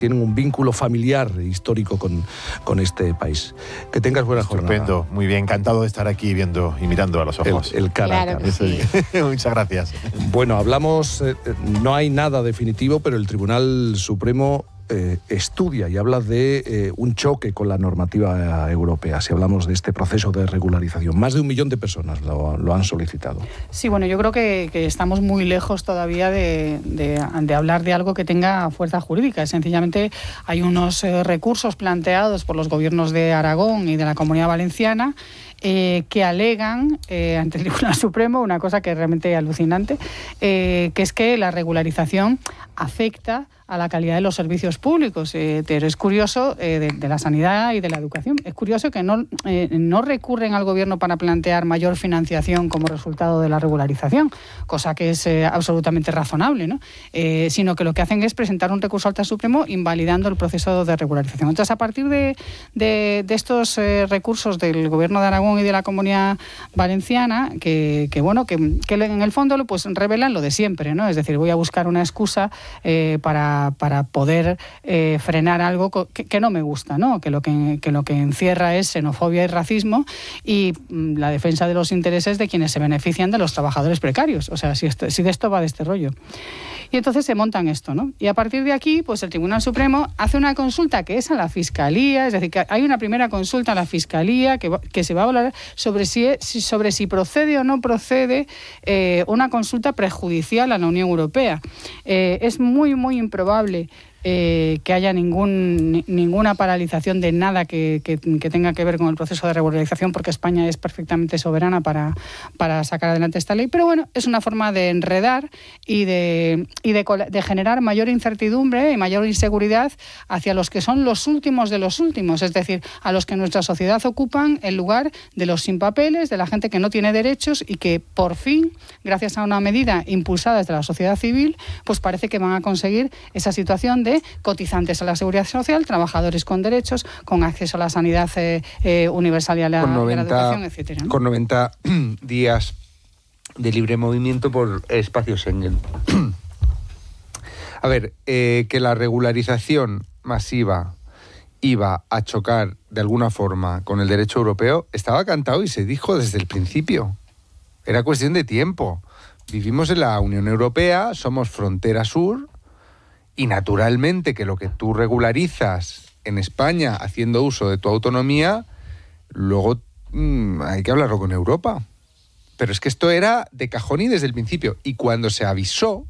tienen un vínculo familiar histórico con este país. Que tengas buena jornada. Estupendo, muy bien, encantado de estar aquí viendo y mirando a los ojos. El cara a cara. Claro que sí. Muchas gracias. Bueno, hablamos, no hay nada definitivo, pero el Tribunal Supremo estudia y habla de un choque con la normativa europea, si hablamos de este proceso de regularización. Más de 1 millón de personas lo han solicitado. Sí, bueno, yo creo que estamos muy lejos todavía de hablar de algo que tenga fuerza jurídica. Sencillamente hay unos recursos planteados por los gobiernos de Aragón y de la Comunidad Valenciana que alegan ante el Tribunal Supremo una cosa que es realmente alucinante, que es que la regularización afecta a la calidad de los servicios públicos. Pero es curioso, de la sanidad y de la educación, es curioso que no recurren al gobierno para plantear mayor financiación como resultado de la regularización, cosa que es absolutamente razonable, ¿no? Sino que lo que hacen es presentar un recurso al Supremo invalidando el proceso de regularización. Entonces, a partir de estos recursos del gobierno de Aragón y de la Comunidad Valenciana, que en el fondo pues revelan lo de siempre, ¿no? Es decir, voy a buscar una excusa para poder frenar algo que no me gusta, ¿no? Que lo que encierra es xenofobia y racismo y la defensa de los intereses de quienes se benefician de los trabajadores precarios. O sea, si de esto va de este rollo. Y entonces se montan esto, ¿no? Y a partir de aquí, pues el Tribunal Supremo hace una consulta que es a la Fiscalía, es decir, que hay una primera consulta a la Fiscalía que se va a hablar sobre si procede o no procede una consulta prejudicial a la Unión Europea. Es muy, muy improbable que haya ninguna paralización de nada que tenga que ver con el proceso de regularización, porque España es perfectamente soberana para sacar adelante esta ley. Pero bueno, es una forma de enredar y de generar mayor incertidumbre y mayor inseguridad hacia los que son los últimos de los últimos, es decir, a los que en nuestra sociedad ocupan el lugar de los sin papeles, de la gente que no tiene derechos y que por fin, gracias a una medida impulsada desde la sociedad civil, pues parece que van a conseguir esa situación de cotizantes a la seguridad social, trabajadores con derechos, con acceso a la sanidad universal y a la educación, etcétera, ¿no? Con 90 días de libre movimiento por espacio Schengen. A ver, que la regularización masiva iba a chocar de alguna forma con el derecho europeo estaba cantado y se dijo desde el principio. Era cuestión de tiempo. Vivimos en la Unión Europea, somos frontera sur. Y naturalmente que lo que tú regularizas en España haciendo uso de tu autonomía, luego hay que hablarlo con Europa. Pero es que esto era de cajón y desde el principio. Y cuando se avisó,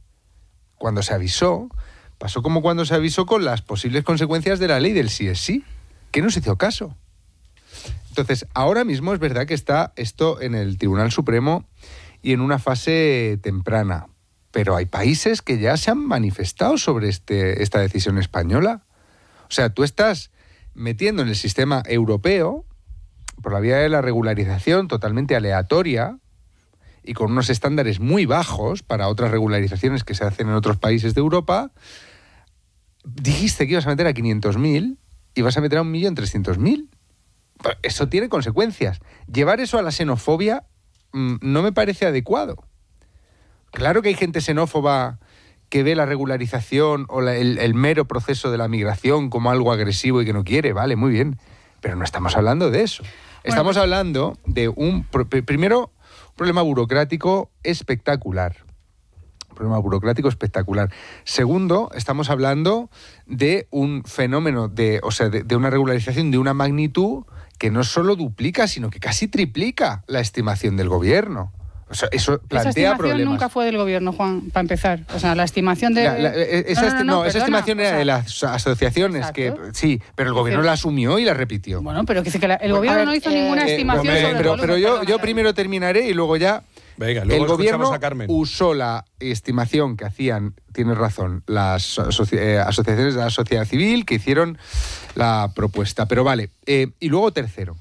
pasó como cuando se avisó con las posibles consecuencias de la ley del sí es sí, que no se hizo caso. Entonces, ahora mismo es verdad que está esto en el Tribunal Supremo y en una fase temprana. Pero hay países que ya se han manifestado sobre esta decisión española. O sea, tú estás metiendo en el sistema europeo, por la vía de la regularización totalmente aleatoria y con unos estándares muy bajos para otras regularizaciones que se hacen en otros países de Europa, dijiste que ibas a meter a 500.000 y vas a meter a 1.300.000. Eso tiene consecuencias. Llevar eso a la xenofobia no me parece adecuado. Claro que hay gente xenófoba que ve la regularización o el mero proceso de la migración como algo agresivo y que no quiere, vale, muy bien, pero no estamos hablando de eso. Estamos hablando de primero, un problema burocrático espectacular. Segundo, estamos hablando de un fenómeno de una regularización de una magnitud que no solo duplica, sino que casi triplica la estimación del gobierno. O sea, eso plantea esa estimación problemas. Nunca fue del gobierno, Juan, para empezar. O sea, la estimación de... esa estimación era de las asociaciones. Exacto. Que sí, pero el gobierno la asumió y la repitió. Bueno, pero que el gobierno no hizo ninguna estimación sobre el volumen. Pero yo primero terminaré y luego ya... Venga, luego el gobierno a Carmen. Usó la estimación que hacían, tienes razón, las asociaciones de la sociedad civil que hicieron la propuesta. Pero vale, y luego tercero.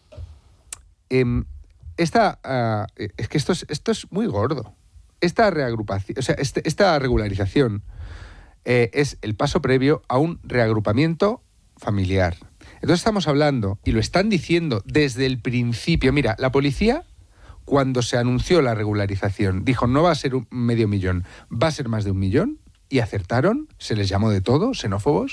Es que esto es muy gordo. Esta reagrupación, esta regularización es el paso previo a un reagrupamiento familiar. Entonces estamos hablando, y lo están diciendo desde el principio, mira, la policía, cuando se anunció la regularización, dijo no va a ser 500.000, va a ser más de 1 millón, y acertaron, se les llamó de todo, xenófobos,